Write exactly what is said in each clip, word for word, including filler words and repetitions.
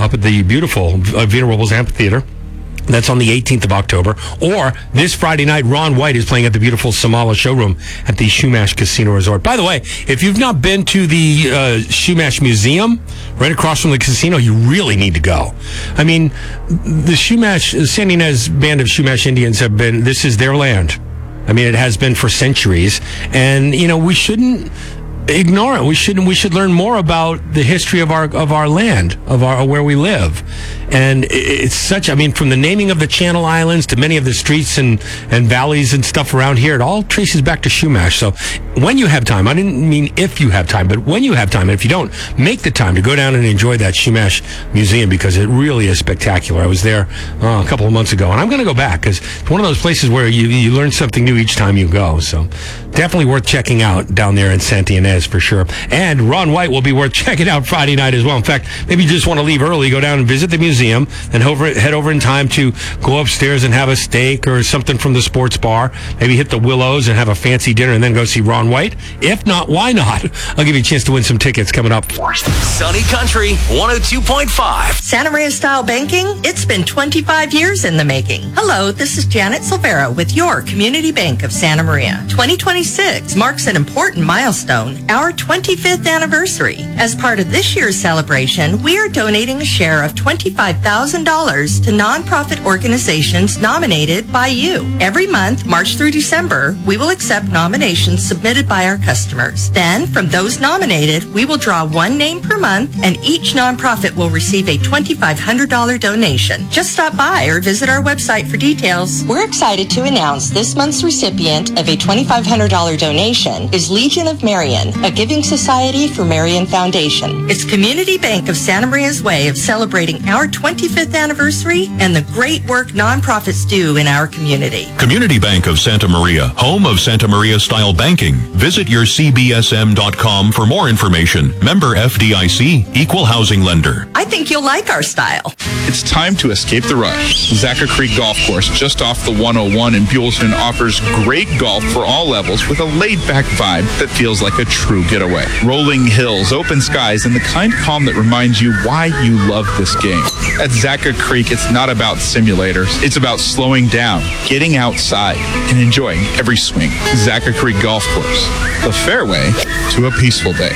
up at the beautiful uh, Vina Robles Amphitheater. That's on the eighteenth of October. Or this Friday night, Ron White is playing at the beautiful Samala Showroom at the Shumash Casino Resort. By the way, if you've not been to the uh, Shumash Museum right across from the casino, you really need to go. I mean, the Shumash, San Ynez Band of Shumash Indians have been, this is their land. I mean, it has been for centuries. And, you know, we shouldn't ignore it. We shouldn't. We should learn more about the history of our of our land, of our where we live, and it's such. I mean, from the naming of the Channel Islands to many of the streets and and valleys and stuff around here, it all traces back to Shumash. So, when you have time, I didn't mean if you have time, but when you have time, and if you don't, make the time to go down and enjoy that Shumash Museum because it really is spectacular. I was there uh, a couple of months ago, and I'm going to go back because it's one of those places where you you learn something new each time you go. So, definitely worth checking out down there in Santa Ynez. For sure. And Ron White will be worth checking out Friday night as well. In fact, maybe you just want to leave early, go down and visit the museum, and over, head over in time to go upstairs and have a steak or something from the sports bar. Maybe hit the Willows and have a fancy dinner and then go see Ron White. If not, why not? I'll give you a chance to win some tickets coming up. Sunny Country one oh two point five. Santa Maria Style Banking, it's been twenty-five years in the making. Hello, this is Janet Silvera with your Community Bank of Santa Maria. twenty twenty-six marks an important milestone, our twenty-fifth anniversary. As part of this year's celebration, we are donating a share of twenty-five thousand dollars to nonprofit organizations nominated by you. Every month, March through December, we will accept nominations submitted by our customers. Then, from those nominated, we will draw one name per month, and each nonprofit will receive a twenty-five hundred dollars donation. Just stop by or visit our website for details. We're excited to announce this month's recipient of a twenty-five hundred dollars donation is Legion of Marion, a giving society for Marion Foundation. It's Community Bank of Santa Maria's way of celebrating our twenty-fifth anniversary and the great work nonprofits do in our community. Community Bank of Santa Maria, home of Santa Maria Style Banking. Visit your C B S M dot com for more information. Member F D I C, Equal Housing Lender. I think you'll like our style. It's time to escape the rush. Zacha Creek Golf Course, just off the one oh one in Buellton, offers great golf for all levels with a laid-back vibe that feels like a true getaway. Rolling hills, open skies, and the kind of calm that reminds you why you love this game. At Zacha Creek, it's not about simulators. It's about slowing down, getting outside, and enjoying every swing. Zacha Creek Golf Course, the fairway to a peaceful day.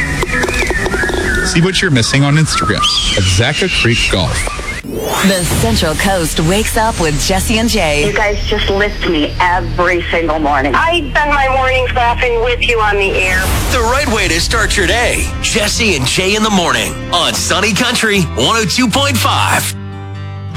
See what you're missing on Instagram at Zacha Creek Golf. The Central Coast wakes up with Jesse and Jay. You guys just lift me every single morning. I spend my mornings laughing with you on the air. The right way to start your day. Jesse and Jay in the morning on Sunny Country one oh two point five.